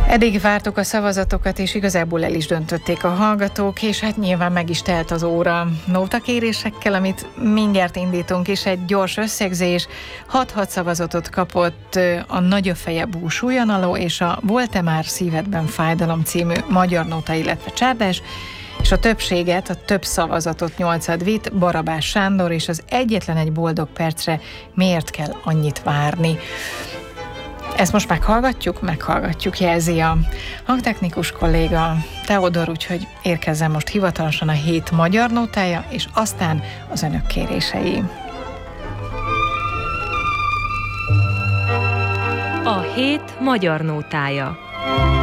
Eddig vártuk a szavazatokat, és igazából el is döntötték a hallgatók, és hát nyilván meg is telt az óra nótakérésekkel, amit mindjárt indítunk, és egy gyors összegzés. 6 szavazatot kapott a Nagyöfeje búsuljanaló és a Volt-e már szívedben fájdalom című magyar nóta, illetve csárdás, és a többséget, a több szavazatot 8 vitt Barabás Sándor, és az Egyetlen egy boldog percre miért kell annyit várni. Ezt most meghallgatjuk, jelzi a hangtechnikus kolléga Teodor, úgyhogy érkezzen most hivatalosan a 7 magyar nótája, és aztán az önök kérései. A 7 magyar nótája.